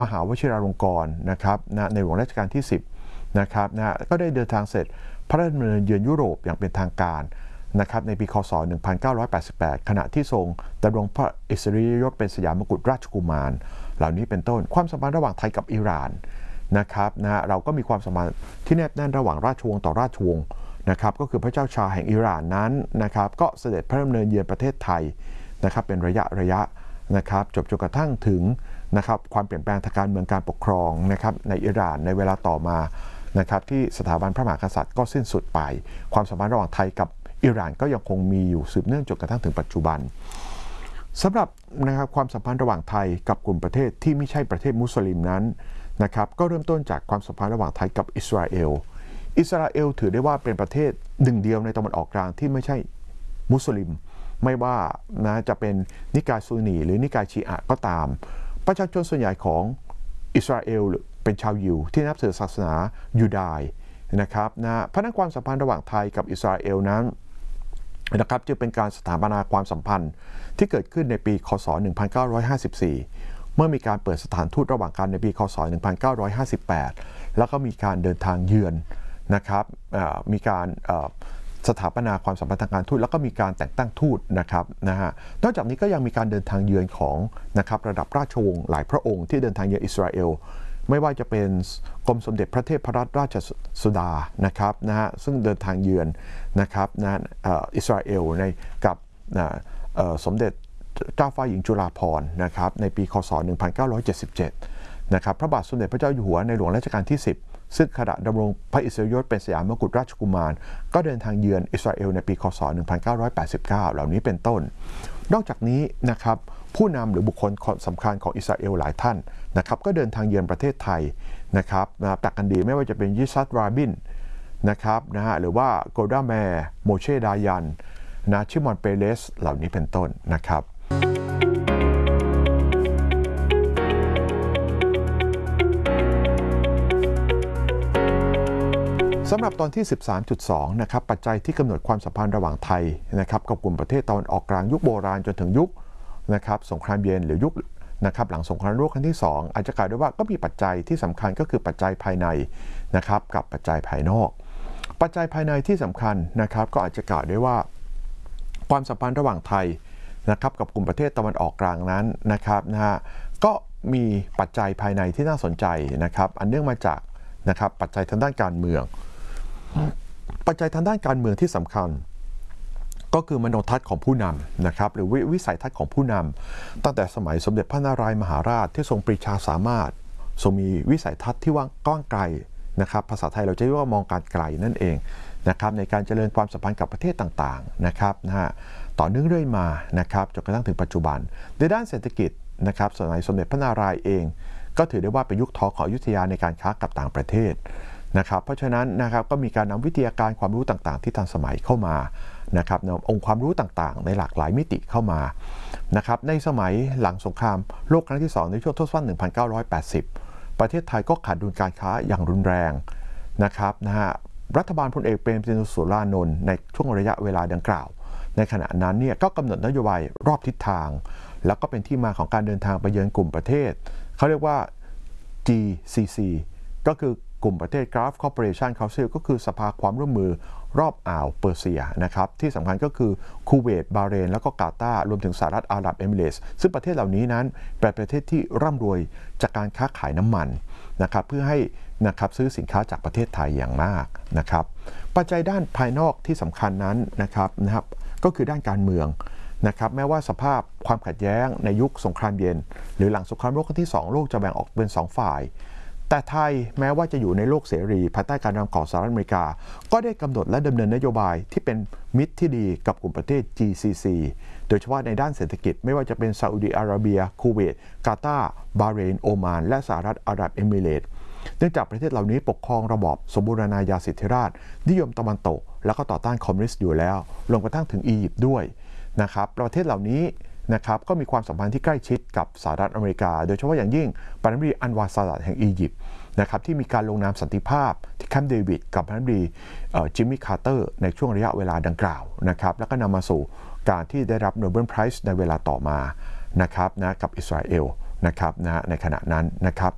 มหาวชิราลงกรณ์นะครับในหลวงรัชกาลที่10นะครับก็ได้เดินทางเสร็จพระราชดำเนินเยือนยุโรปอย่างเป็นทางการนะครับในปีคศ1988ขณะที่ทรงดำรงพระอิสริยยศเป็นสยามกุฎราชกุมารเหล่านี้เป็นต้นความสัมพันธ์ระหว่างไทยกับอิหร่านนะครับเราก็มีความสัมพันธ์ที่แนบแน่นระหว่างราชวงศ์ต่อราชวงศ์นะครับก็คือพระเจ้าชาแห่งอิหร่านนั้นนะครับก็เสด็จพระดำเนินเยือนประเทศไทยนะครับเป็นระยะนะครับจนกระทั่งถึงนะครับความเปลี่ยนแปลงทางการเมืองการปกครองนะครับในอิหร่านในเวลาต่อมานะครับที่สถาบันพระมหากษัตริย์ก็สิ้นสุดไปความสัมพันธ์ระหว่างไทยกับอิหร่านก็ยังคงมีอยู่สืบเนื่องจนกระทั่งถึงปัจจุบันสำหรับนะครับความสัมพันธ์ระหว่างไทยกับกลุ่มประเทศที่ไม่ใช่ประเทศมุสลิมนั้นนะครับก็เริ่มต้นจากความสัมพันธ์ระหว่างไทยกับอิสราเอลถือได้ว่าเป็นประเทศหนึ่งเดียวในตะวันออกกลางที่ไม่ใช่มุสลิมไม่ว่าจะเป็นนิกายซุนนีหรือนิกายชีอะห์ก็ตามประชาชนส่วนใหญ่ของอิสราเอลเป็นชาวยิวที่นับถือศาสนายูดายนะครับเพราะนั้นความสัมพันธ์ระหว่างไทยกับอิสราเอลนั้นนะครับจึงเป็นการสถาปนาความสัมพันธ์ที่เกิดขึ้นในปีคศ1954เมื่อมีการเปิดสถานทูตระหว่างกันในปีคศ1958แล้วก็มีการเดินทางเยือนนะครับมีการสถาปนาความสัมพันธ์ทางการทูตแล้วก็มีการแต่งตั้งทูตนะครับนอกจากนี้ก็ยังมีการเดินทางเยือนของนะครับระดับราชวงศ์หลายพระองค์ที่เดินทางเยือนอิสราเอลไม่ว่าจะเป็นกรมสมเด็จพระเทพรัตนราชสุดานะครับซึ่งเดินทางเยือนนะครับอิสราเอลในกับสมเด็จเจ้าฟ้าหญิงจุฬาภรณ์นะครับในปีคศ1977นะครับพระบาทสมเด็จพระเจ้าอยู่หัวในหลวงรัชกาลที่10ซึ่งขณะดำรงพระอิสริยยศเป็นสยามกุฎราชกุมารก็เดินทางเยือนอิสราเอลในปีคศ1989เหล่านี้เป็นต้นนอกจากนี้นะครับผู้นำหรือบุคคลสำคัญของอิสราเอลหลายท่านนะครับก็เดินทางเยือนประเทศไทยนะครับตักกันดีไม่ว่าจะเป็นยิซัตราบินนะครับหรือว่าโกลดาแมร์โมเชดายันชิมอนเปเรสเหล่านี้เป็นต้นนะครับสำหรับตอนที่ 13.2 นะครับปัจจัยที่กำหนดความสัมพันธ์ระหว่างไทยนะครับกับกลุ่มประเทศตะวันออกกลางยุคโบราณจนถึงยุคนะครับสงครามเย็นหรือยุคนะครับหลังสงครามโลกครั้งที่2อาจจะกล่าวได้ว่าก็มีปัจจัยที่สำคัญก็คือปัจจัยภายในนะครับกับปัจจัยภายนอกปัจจัยภายในที่สำคัญนะครับก็อาจจะกล่าวได้ว่าความสัมพันธ์ระหว่างไทยนะครับกับกลุ่มประเทศตะวันออกกลางนั้นนะครับก็มีปัจจัยภายในที่น่าสนใจนะครับอันเนื่องมาจากนะครับปัจจัยทางด้านการเมืองปัจจัยทางด้านการเมืองที่สำคัญก็คือมโนทัศน์ของผู้นำนะครับหรือวิสัยทัศน์ของผู้นำตั้งแต่สมัยสมเด็จพระนารายณ์มหาราชที่ทรงปรีชาสามารถทรงมีวิสัยทัศน์ที่กว้างไกลนะครับภาษาไทยเราจะเรียกว่ามองการไกลนั่นเองนะครับในการเจริญความสัมพันธ์กับประเทศต่างๆนะครับต่อเนื่องเรื่อยมานะครับจนกระทั่งถึงปัจจุบันในด้านเศรษฐกิจนะครับสมัยสมเด็จพระนารายณ์เองก็ถือได้ว่าเป็นยุคทองของอยุธยาในการค้ากับต่างประเทศนะครับเพราะฉะนั้นนะครับก็มีการนำวิทยาการความรู้ต่างๆที่ทันสมัยเข้ามานะครับนำองค์ความรู้ต่างๆในหลากหลายมิติเข้ามานะครับในสมัยหลังสงครามโลกครั้งที่2ในช่วงทศวรรษ 1980 ประเทศไทยก็ขาดดุลการค้าอย่างรุนแรงนะครับรัฐบาลพลเอกเปรมติณสุรานนท์ในช่วงระยะเวลาดังกล่าวในขณะนั้นเนี่ยก็กำหนดนโยบายรอบทิศทางแล้วก็เป็นที่มาของการเดินทางไปเยือนกลุ่มประเทศเขาเรียกว่า GCC ก็คือกลุ่มประเทศ Gulf Cooperation Council ก็คือสภาความร่วมมือรอบอ่าวเปอร์เซียนะครับที่สำคัญก็คือคูเวตบาห์เรนแล้วก็กาตาร์รวมถึงสหรัฐอาหรับเอมิเรตส์ซึ่งประเทศเหล่านี้นั้นเป็นประเทศที่ร่ำรวยจากการค้าขายน้ำมันนะครับเพื่อให้นะครับซื้อสินค้าจากประเทศไทยอย่างมากนะครับปัจจัยด้านภายนอกที่สำคัญนั้นนะครับก็คือด้านการเมืองนะครับแม้ว่าสภาพความขัดแย้งในยุคสงครามเย็นหรือหลังสงครามโลกครั้งที่2โลกจะแบ่งออกเป็น2ฝ่ายแต่ไทยแม้ว่าจะอยู่ในโลกเสรีภายใต้การนำของสหรัฐอเมริกาก็ได้กำหนดและดำเนินนโยบายที่เป็นมิตรที่ดีกับกลุ่มประเทศ GCC โดยเฉพาะในด้านเศรษฐกิจไม่ว่าจะเป็นซาอุดิอาระเบียคูเวตกาตาร์บาห์เรนโอมานและสหรัฐอาหรับเอมิเรตส์เนื่องจากประเทศเหล่านี้ปกครองระบอบสมบูรณาญาสิทธิราชย์นิยมตะวันตกแล้วก็ต่อต้านคอมมิวนิสต์อยู่แล้วรวมกระทั่งถึงอียิปต์ด้วยนะครับประเทศเหล่านี้นะครับก็มีความสัมพันธ์ที่ใกล้ชิดกับสหรัฐอเมริกาโดยเฉพาะอย่างยิ่งประธานาธิบดีอันวาร์ซาดัตแห่งอียิปต์นะครับที่มีการลงนามสันติภาพที่แคมป์เดวิดกับประธานาธิบดีจิมมี่คาร์เตอร์ในช่วงระยะเวลาดังกล่าวนะครับแล้วก็นำมาสู่การที่ได้รับโนเบิลไพรส์ในเวลาต่อมานะครับกับอิสราเอลนะครับในขณะนั้นนะครับ